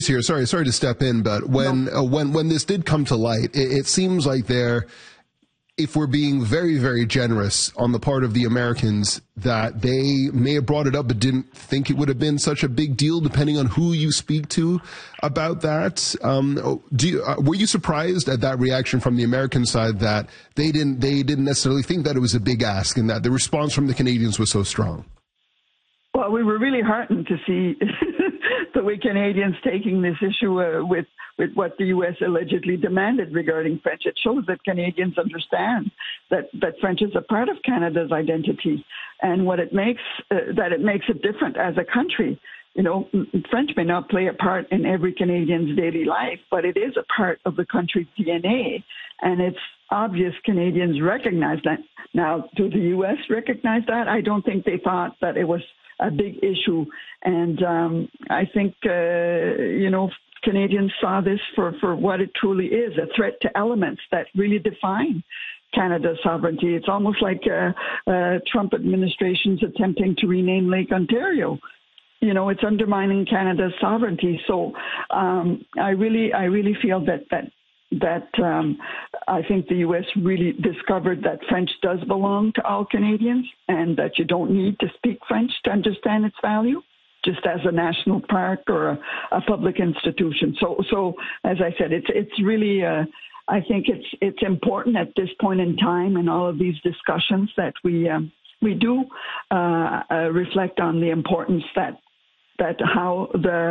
Here, sorry to step in, but when this did come to light, it seems like if we're being very, very generous on the part of the Americans, that they may have brought it up but didn't think it would have been such a big deal, depending on who you speak to about that. Were you surprised at that reaction from the American side, that they didn't necessarily think that it was a big ask, and that the response from the Canadians was so strong? Well, we were really heartened to see the way Canadians taking this issue with what the U.S. allegedly demanded regarding French. It shows that Canadians understand that French is a part of Canada's identity, and what it makes it different as a country. You know, French may not play a part in every Canadian's daily life, but it is a part of the country's DNA, and it's obvious Canadians recognize that. Now, do the U.S. recognize that? I don't think they thought that it was a big issue, and I think Canadians saw this for what it truly is, a threat to elements that really define Canada's sovereignty. It's almost like Trump administration's attempting to rename Lake Ontario. You know, it's undermining Canada's sovereignty. So I really feel that I think the U.S. really discovered that French does belong to all Canadians, and that you don't need to speak French to understand its value, just as a national park or a public institution. So as I said, it's really I think it's important at this point in time in all of these discussions that we do reflect on the importance that how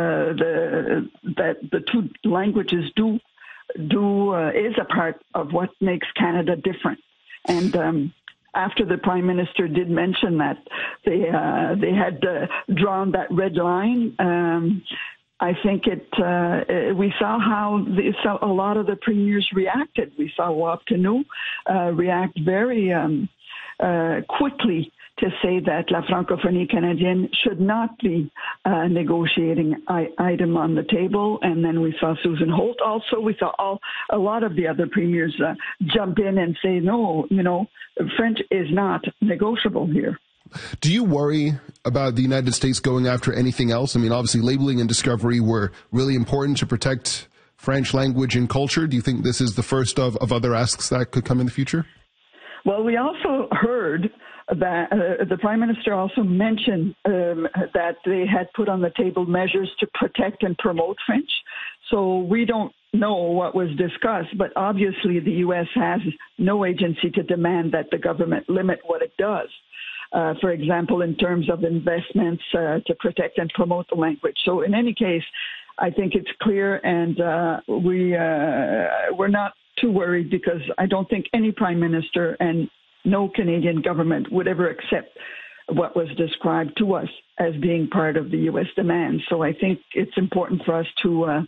the two languages is a part of what makes Canada different. And after the Prime Minister did mention that they had drawn that red line, I think we saw how a lot of the premiers reacted. We saw Waptanu react very quickly to say that La Francophonie Canadienne should not be a negotiating item on the table. And then we saw Susan Holt also. We saw a lot of the other premiers jump in and say, no, French is not negotiable here. Do you worry about the United States going after anything else? I mean, obviously, labeling and discovery were really important to protect French language and culture. Do you think this is the first of other asks that could come in the future? Well, we also heard that the Prime Minister also mentioned that they had put on the table measures to protect and promote French. So we don't know what was discussed, but obviously the U.S. has no agency to demand that the government limit what it does. For example, in terms of investments to protect and promote the language. So in any case, I think it's clear, and we're not too worried, because I don't think any Prime Minister and no Canadian government would ever accept what was described to us as being part of the U.S. demand. So I think it's important for us to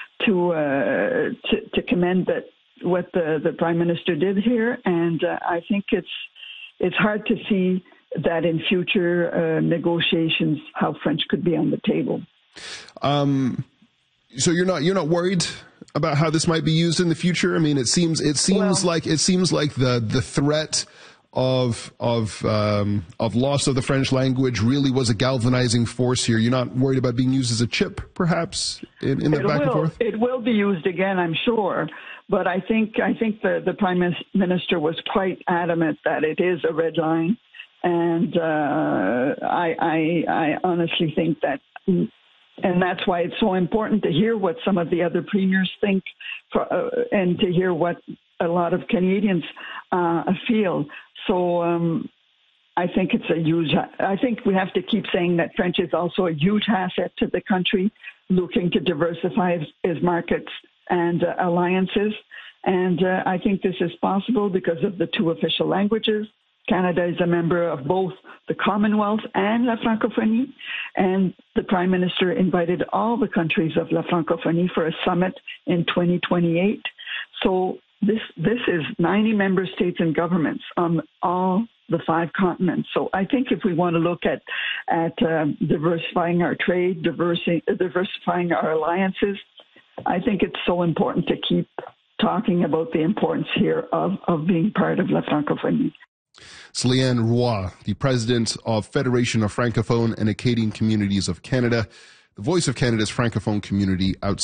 commend what the Prime Minister did here, and I think it's hard to see that in future negotiations how French could be on the table. So you're not worried about how this might be used in the future? I mean, it seems like the threat of loss of the French language really was a galvanizing force here. You're not worried about being used as a chip, perhaps, in the back and forth? It will be used again, I'm sure. But I think the Prime Minister was quite adamant that it is a red line, and I honestly think that. And that's why it's so important to hear what some of the other premiers think, and to hear what a lot of Canadians feel. So I think I think we have to keep saying that French is also a huge asset to the country, looking to diversify its markets and alliances. And I think this is possible because of the two official languages. Canada is a member of both the Commonwealth and La Francophonie, and the Prime Minister invited all the countries of La Francophonie for a summit in 2028. So this is 90 member states and governments on all the 5 continents. So I think if we want to look at diversifying our trade, diversifying our alliances, I think it's so important to keep talking about the importance here of being part of La Francophonie. It's Liane Roy, the president of Federation of Francophone and Acadian Communities of Canada, the voice of Canada's Francophone community outside